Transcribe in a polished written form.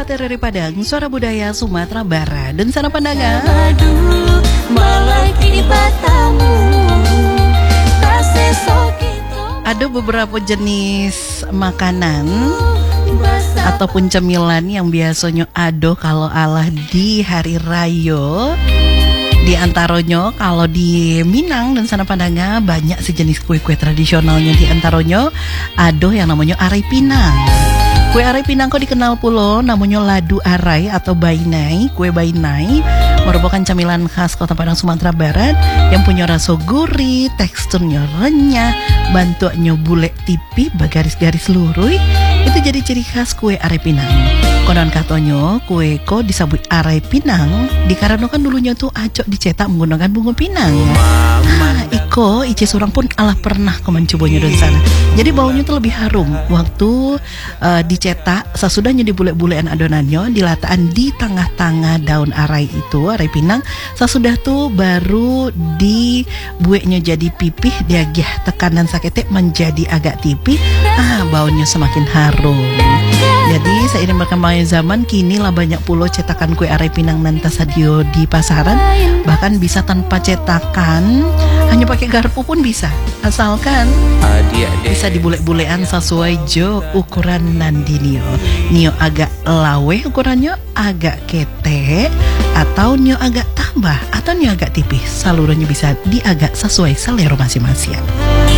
TRRI Padang, Suara Budaya Sumatera Barat. Dan sana pandangan ada beberapa jenis makanan ataupun cemilan yang biasanya ada kalau Allah di hari raya. Di antaranya kalau di Minang dan sana Padang banyak sejenis kue-kue tradisionalnya. Di antaranya ada yang namanya arai pinang. Kue arai pinang kok dikenal pula namanya ladu arai atau bainai. Kue bainai merupakan camilan khas Kota Padang, Sumatera Barat yang punya rasa gurih, teksturnya renyah, bentuknya bulat tipis bergaris-garis lurus. Itu jadi ciri khas kue arai pinang. Konon katanya kue ko disebut arai pinang dikarenakan dulunya tuh acok dicetak menggunakan bunga pinang. Iko ici surang pun Allah pernah mencobanya dari sana. Jadi baunya tuh lebih harum waktu dicetak. Sesudahnya dibulek-bulekan adonannya, diletakkan di tengah-tengah daun arai itu, arai pinang. Sesudah tuh baru dibueknya jadi pipih, diagih tekanan sakitnya menjadi agak tipis. Baunya semakin harum. Jadi seiring berkembangnya zaman, kini lah banyak pulau cetakan kue arai pinang nanti sadio di pasaran. Bahkan bisa tanpa cetakan, hanya pakai garpu pun bisa. Asalkan bisa dibulek-bulekan sesuai jo ukuran nandinio. Nio agak lawe ukurannya, agak kete, atau nio agak tambah, atau nio agak tipis. Salurannya bisa diagak sesuai selera masing-masing.